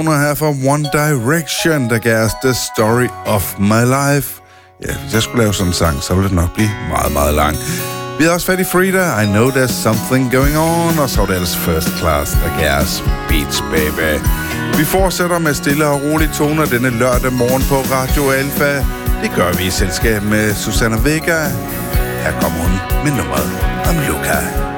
her fra One Direction, der gav os The Story of My Life. Ja, hvis jeg skulle lave sådan en sang, så ville det nok blive meget, meget lang. Vi har også fat i Frida, I Know There's Something Going On, og så var det ellers First Class, der gav os Beats Baby. Vi fortsætter med stille og rolige toner denne lørdag morgen på Radio Alfa. Det gør vi i selskab med Susanna Vega. Her kommer hun med nummeret om Luca.